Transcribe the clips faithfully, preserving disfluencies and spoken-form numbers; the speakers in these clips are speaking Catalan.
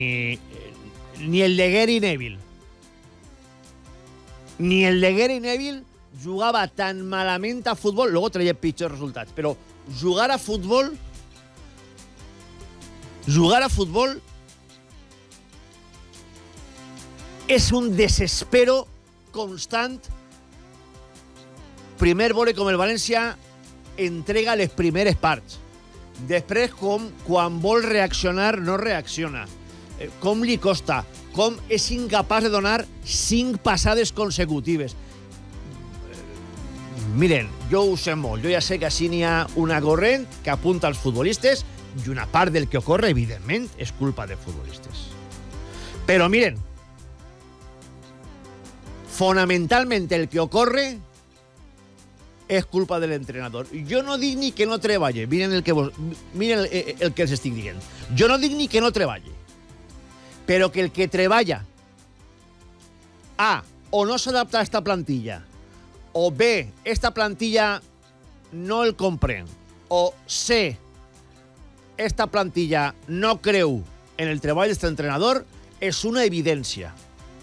ni, ni el de Gary Neville. Ni el de Gary Neville jugava tan malament a futbol, luego traia pitjors resultats, però jugar a futbol jugar a futbol és un desespero constant. Primer veure com el València entrega les primeres parts. Després, com quan vol reaccionar, no reacciona. Com li costa, com és incapaç de donar cinc passades consecutives. Miren, jo ho sé molt. Jo ja sé que així n'hi ha una corrent que apunta als futbolistes i una part del que ocorre, evidentment, és culpa de futbolistes. Però miren, fonamentalment el que ocorre és culpa de l'entrenador. Jo no dic ni que no treballe. Miren el que, vos, miren el, el que els estic dient. Jo no dic ni que no treballe. Però que el que treballa A, o no s'adapta a esta plantilla, o B, esta plantilla no el comprèn, o C, esta plantilla no creu en el treball d'aquest entrenador, és una evidència.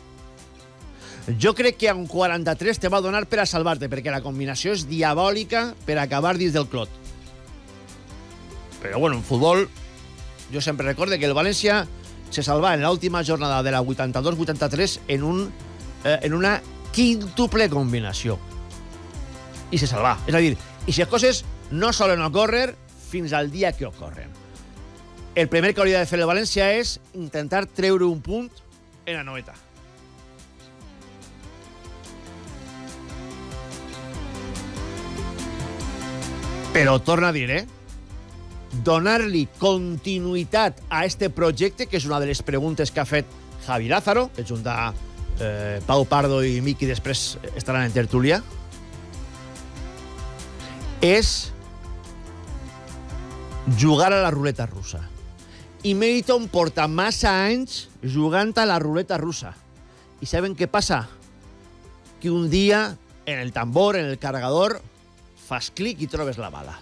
Jo crec que amb quaranta-tres te va donar per a salvar-te, perquè la combinació és diabòlica per acabar dins del clot. Però, bueno, en futbol, jo sempre recorde que el València se salva en l'última jornada de la vuitanta-dos vuitanta-tres en, un, eh, en una quíntuple combinació. I se salva. És a dir, i si les coses no solen ocórrer fins al dia que ocorren. El primer que hauria de fer el València és intentar treure un punt en la noeta. Però torna a dir, eh? Donar-li continuïtat a este projecte, que és una de les preguntes que ha fet Javi Lázaro, que junt a eh, Pau Pardo i Miqui després estaran en tertúlia, és jugar a la ruleta russa. I Meriton porta massa anys jugant a la ruleta russa. I saben què passa? Que un dia, en el tambor, en el cargador, fas clic i trobes la bala.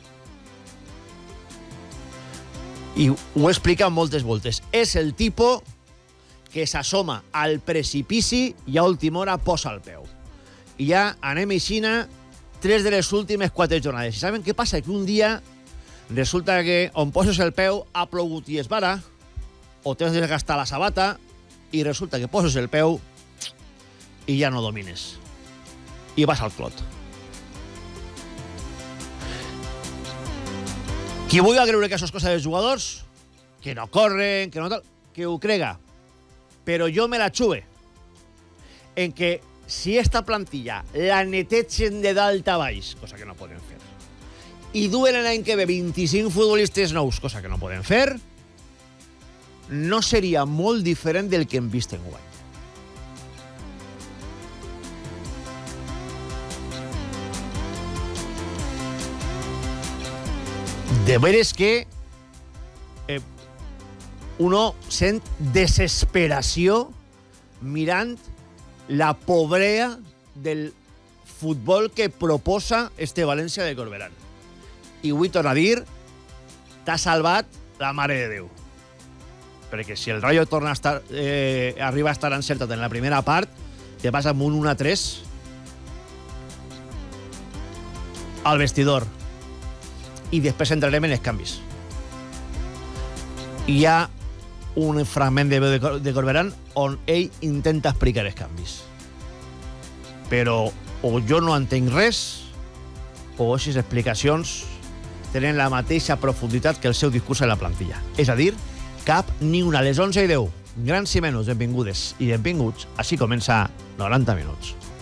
I ho explica moltes voltes. És el tipus que s'assoma al precipici i a última hora posa el peu. I ja anem aixina tres de les últimes quatre jornades. I saben què passa? Que un dia resulta que on poses el peu ha plogut i es vara, o t'has de gastar la sabata, i resulta que poses el peu i ja no domines. I vas al clot. Qui vulgui creure que això és cosa dels jugadors, que no corren, que no tal, que ho crega. Però jo me la xuve en que si esta plantilla la netegen de dalt a baix, cosa que no poden fer, i duen l'any que ve vint-i-cinc futbolistes nous, cosa que no poden fer, no seria molt diferent del que hem vist en guany. De veres que eh, uno sent desesperació mirant la pobrea del futbol que proposa este València de Corberán. I vull tornar a dir, t'ha salvat la Mare de Déu. Perquè si el Rayo torna a estar, eh, arriba a estar encertat en la primera part, te vas amb un un a tres al vestidor. I després entrarem en els canvis. Hi ha un fragment de veu de Corberán on ell intenta explicar els canvis. Però o jo no entenc res, o aquestes explicacions tenen la mateixa profunditat que el seu discurs a la plantilla. És a dir, cap ni una. A les onze i deu. Grans i menys, benvingudes i benvinguts. Així comença noranta minuts.